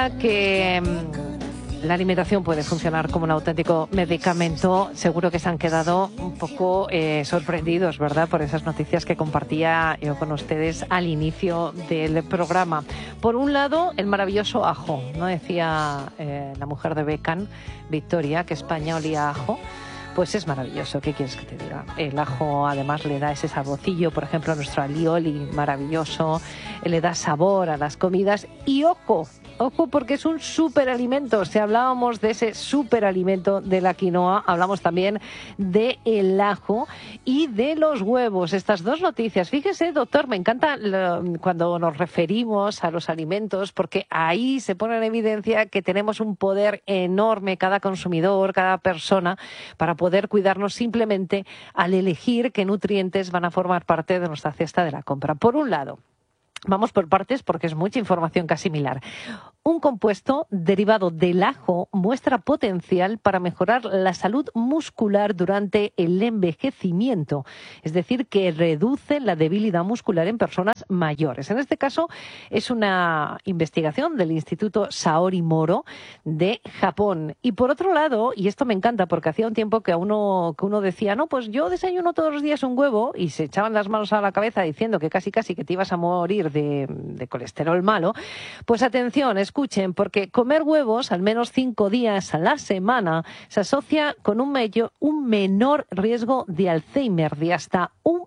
decía que la alimentación puede funcionar como un auténtico medicamento. Seguro que se han quedado un poco sorprendidos, ¿verdad?, por esas noticias que compartía yo con ustedes al inicio del programa. Por un lado, el maravilloso ajo, ¿no? Decía la mujer de Beckham, Victoria, que España olía a ajo. Pues es maravilloso, ¿qué quieres que te diga? El ajo además le da ese saborcillo, por ejemplo, a nuestro alioli maravilloso, le da sabor a las comidas y ojo porque es un superalimento. Si hablábamos de ese superalimento de la quinoa, hablamos también del ajo y de los huevos. Estas dos noticias. Fíjese, doctor, me encanta cuando nos referimos a los alimentos, porque ahí se pone en evidencia que tenemos un poder enorme, cada consumidor, cada persona, para poder cuidarnos simplemente al elegir qué nutrientes van a formar parte de nuestra cesta de la compra. Por un lado, vamos por partes porque es mucha información casi similar. Un compuesto derivado del ajo muestra potencial para mejorar la salud muscular durante el envejecimiento, es decir, que reduce la debilidad muscular en personas mayores. En este caso es una investigación del Instituto Saori Moro de Japón. Y por otro lado, y esto me encanta porque hacía un tiempo que uno decía, no, pues yo desayuno todos los días un huevo, y se echaban las manos a la cabeza diciendo que casi que te ibas a morir de colesterol malo. Pues atención, escuchen, porque comer huevos al menos 5 días a la semana se asocia con un menor riesgo de Alzheimer de hasta un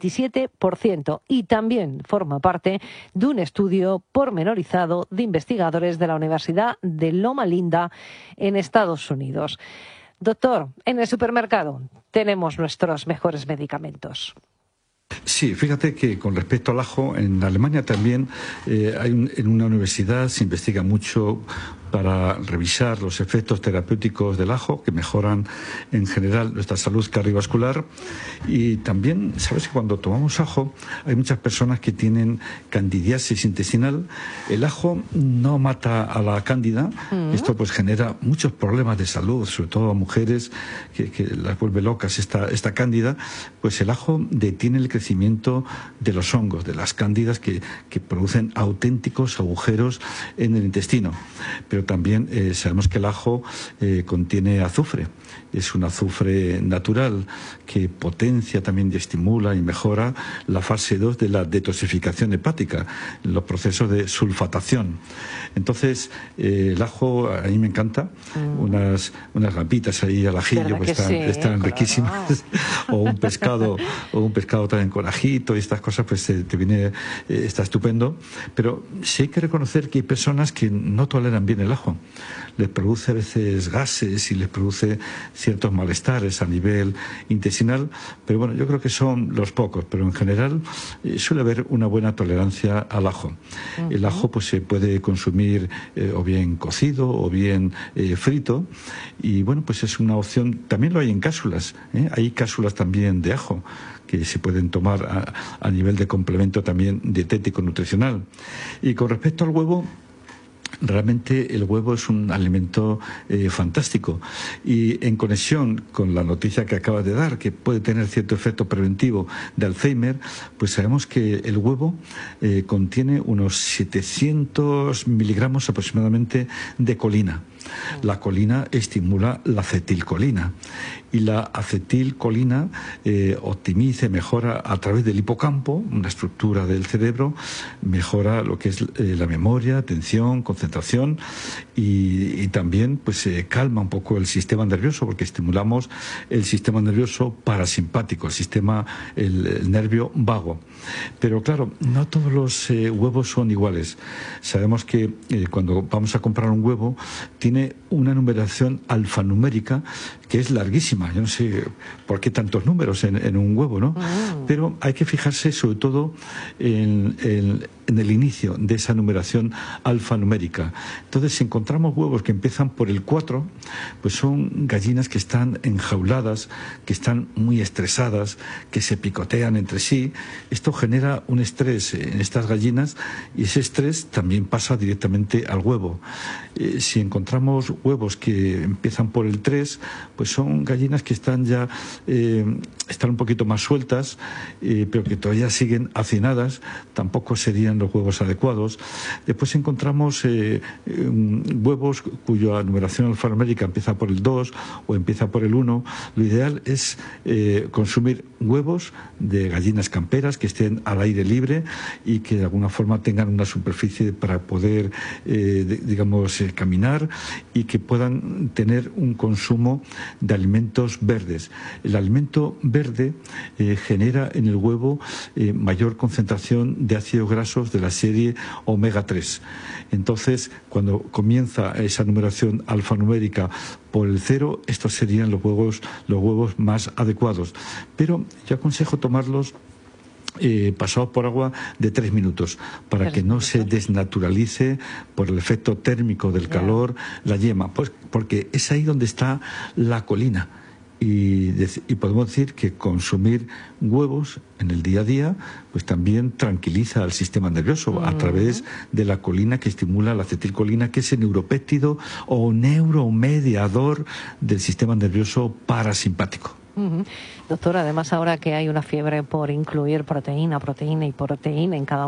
27%, y también forma parte de un estudio pormenorizado de investigadores de la Universidad de Loma Linda en Estados Unidos. Doctor, en el supermercado tenemos nuestros mejores medicamentos. Sí, fíjate que con respecto al ajo, en Alemania también en una universidad se investiga mucho para revisar los efectos terapéuticos del ajo, que mejoran en general nuestra salud cardiovascular. Y también, sabes que cuando tomamos ajo, hay muchas personas que tienen candidiasis intestinal. El ajo no mata a la cándida. Esto pues genera muchos problemas de salud, sobre todo a mujeres que las vuelve locas esta cándida. Pues el ajo detiene el crecimiento de los hongos, de las cándidas que producen auténticos agujeros en el intestino. Pero también sabemos que el ajo contiene azufre. Es un azufre natural que potencia también y estimula y mejora la fase 2 de la detoxificación hepática, los procesos de sulfatación. Entonces, el ajo a mí me encanta. Unas gambitas ahí al ajillo pues están riquísimas. O un pescado también con ajito y estas cosas, pues está estupendo. Pero sí hay que reconocer que hay personas que no toleran bien el ajo. Les produce a veces gases y les produce ciertos malestares a nivel intestinal, pero bueno, yo creo que son los pocos, pero en general suele haber una buena tolerancia al ajo. El ajo pues se puede consumir o bien cocido o bien frito, y bueno, pues es una opción. También lo hay en cápsulas, hay cápsulas también de ajo que se pueden tomar a nivel de complemento también dietético nutricional. Y con respecto al huevo, realmente el huevo es un alimento fantástico, y en conexión con la noticia que acabas de dar, que puede tener cierto efecto preventivo de Alzheimer, pues sabemos que el huevo contiene unos 700 miligramos aproximadamente de colina. La colina estimula la acetilcolina, y la acetilcolina optimiza y mejora a través del hipocampo, una estructura del cerebro, mejora lo que es la memoria, atención, concentración, y también pues calma un poco el sistema nervioso, porque estimulamos el sistema nervioso parasimpático, el nervio vago. Pero claro, no todos los huevos son iguales. Sabemos que cuando vamos a comprar un huevo tiene una numeración alfanumérica que es larguísima. Yo no sé por qué tantos números en un huevo, ¿no? Pero hay que fijarse sobre todo en el inicio de esa numeración alfanumérica. Entonces, si encontramos huevos que empiezan por el 4, pues son gallinas que están enjauladas, que están muy estresadas, que se picotean entre sí. Esto genera un estrés en estas gallinas, y ese estrés también pasa directamente al huevo. Si encontramos huevos que empiezan por el 3, pues son gallinas que están ya están un poquito más sueltas, pero que todavía siguen hacinadas, tampoco serían los huevos adecuados. Después encontramos huevos cuya numeración alfanumérica empieza por el 2 o empieza por el 1. Lo ideal es consumir huevos de gallinas camperas que estén al aire libre y que de alguna forma tengan una superficie para poder, caminar, y que puedan tener un consumo de alimentos verdes. El alimento verde genera en el huevo mayor concentración de ácidos grasos de la serie omega 3. Entonces, cuando comienza esa numeración alfanumérica por el 0, estos serían los huevos más adecuados. Pero yo aconsejo tomarlos pasados por agua de 3 minutos para que no se desnaturalice por el efecto térmico del calor la yema, pues porque es ahí donde está la colina. Y podemos decir que consumir huevos en el día a día pues también tranquiliza al sistema nervioso a través de la colina que estimula la acetilcolina, que es el neuropéptido o neuromediador del sistema nervioso parasimpático. Doctor, además ahora que hay una fiebre por incluir proteína y proteína en cada